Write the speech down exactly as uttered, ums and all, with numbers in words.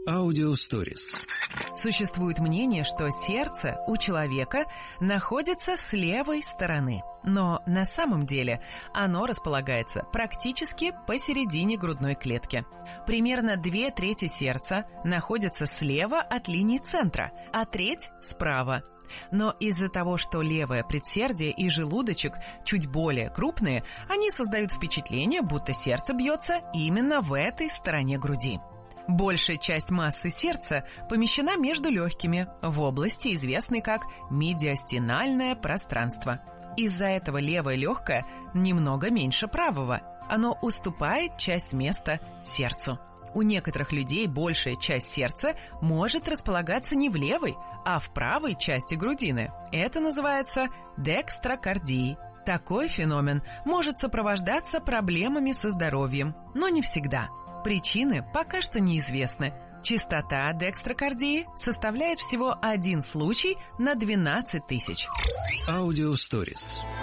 Аудиосторис. Существует мнение, что сердце у человека находится с левой стороны. Но на самом деле оно располагается практически посередине грудной клетки. Примерно две трети сердца находятся слева от линии центра, а треть справа. Но из-за того, что левое предсердие и желудочек чуть более крупные, они создают впечатление, будто сердце бьется именно в этой стороне груди. Большая часть массы сердца помещена между легкими, в области, известной как медиастинальное пространство. Из-за этого левое легкое немного меньше правого. Оно уступает часть места сердцу. У некоторых людей большая часть сердца может располагаться не в левой, а в правой части грудины. Это называется декстрокардией. Такой феномен может сопровождаться проблемами со здоровьем, но не всегда. Причины пока что неизвестны. Частота декстрокардии составляет всего один случай на двенадцать тысяч. Аудиосторис.